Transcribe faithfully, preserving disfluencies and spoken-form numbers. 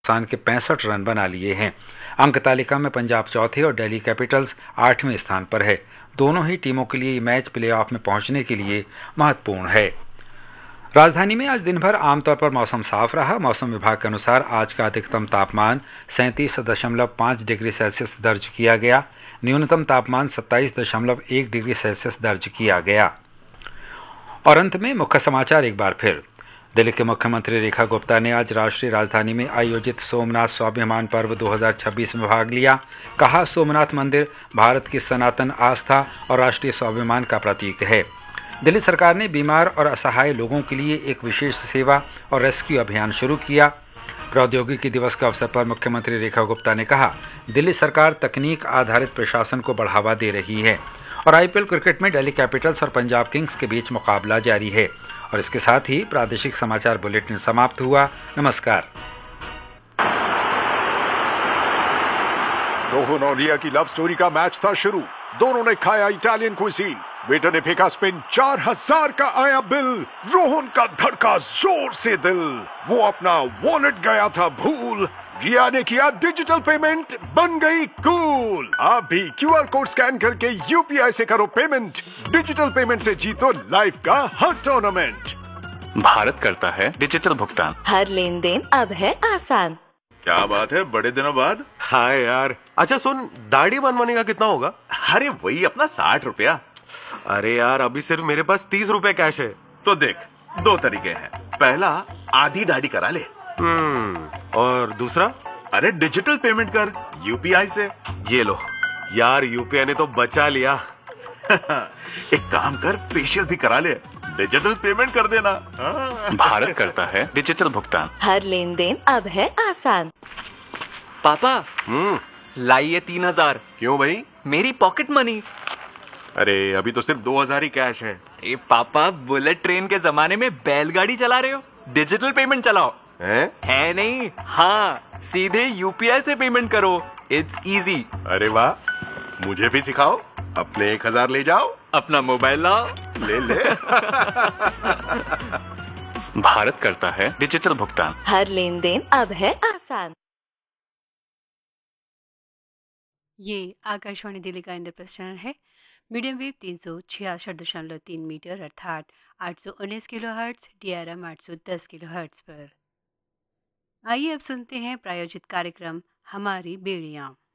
नुकसान के पैंसठ रन बना लिए हैं। अंक तालिका में पंजाब चौथे और दिल्ली कैपिटल्स आठवें स्थान पर है। दोनों ही टीमों के लिए मैच प्लेऑफ में पहुंचने के लिए महत्वपूर्ण है। राजधानी में आज दिन भर आमतौर पर मौसम साफ रहा। मौसम विभाग के अनुसार आज का अधिकतम तापमान सैंतीस दशमलव पाँच डिग्री सेल्सियस दर्ज किया गया। न्यूनतम तापमान सत्ताईस दशमलव एक डिग्री सेल्सियस दर्ज किया गया। और अंत में मुख्य समाचार एक बार फिर। दिल्ली के मुख्यमंत्री रेखा गुप्ता ने आज राष्ट्रीय राजधानी में आयोजित सोमनाथ स्वाभिमान पर्व दो हज़ार छब्बीस में भाग लिया। कहा, सोमनाथ मंदिर भारत की सनातन आस्था और राष्ट्रीय स्वाभिमान का प्रतीक है। दिल्ली सरकार ने बीमार और असहाय लोगों के लिए एक विशेष सेवा और रेस्क्यू अभियान शुरू किया। प्रौद्योगिकी दिवस के अवसर पर मुख्यमंत्री रेखा गुप्ता ने कहा, दिल्ली सरकार तकनीक आधारित प्रशासन को बढ़ावा दे रही है। और आईपीएल क्रिकेट में दिल्ली कैपिटल्स और पंजाब किंग्स के बीच मुकाबला जारी है। और इसके साथ ही प्रादेशिक समाचार बुलेटिन समाप्त हुआ। नमस्कार। रोहन और रिया की लव स्टोरी का मैच था शुरू। दोनों ने खाया इटालियन क्विजीन। वेटर ने फेंका स्पिन, चार हजार का आया बिल। रोहन का धड़का जोर से दिल। वो अपना वॉलेट गया था भूल। रिया ने किया डिजिटल पेमेंट, बन गई कूल। आप भी क्यूआर कोड स्कैन करके यूपीआई से करो पेमेंट। डिजिटल पेमेंट से जीतो लाइफ का हर टूर्नामेंट। भारत करता है डिजिटल भुगतान। हर लेन देन अब है आसान। क्या बात है, बड़े दिनों बाद। हाँ यार। अच्छा सुन, दाढ़ी बनवाने का कितना होगा? अरे वही अपना साठ रुपया। अरे यार, अभी सिर्फ मेरे पास तीस रुपए कैश है। तो देख, दो तरीके हैं। पहला, आधी दाढ़ी करा ले। हम्म और दूसरा? अरे डिजिटल पेमेंट कर यूपीआई से। ये लो यार, यूपीआई ने तो बचा लिया। एक काम कर, फेशियल भी करा ले, डिजिटल पेमेंट कर देना। भारत करता है डिजिटल भुगतान। हर लेन देन अब है आसान। पापा, हम्म लाइए तीन हजार। क्यों भाई? मेरी पॉकेट मनी। अरे अभी तो सिर्फ दो हजार ही कैश है। ए पापा, बुलेट ट्रेन के जमाने में बैलगाड़ी चला रहे हो? डिजिटल पेमेंट चलाओ। हैं? है नहीं? हाँ, सीधे यूपीआई से पेमेंट करो। It's easy. अरे वाह, मुझे भी सिखाओ। अपने एक हजार ले जाओ, अपना मोबाइल लाओ, ले ले। भारत करता है डिजिटल भुगतान। हर लेन देन अब है आसान। ये आकाशवाणी दिल्ली का इंद्रप्रस्थ चैनल है। मीडियम वेव तीन सौ छियासठ दशमलव तीन मीटर अर्थात आठ सौ उन्नीस किलो हर्ट्स, डीआरएम आठ सौ दस किलो हर्ट्स पर। आइए अब सुनते हैं प्रायोजित कार्यक्रम हमारी बेड़ियाँ।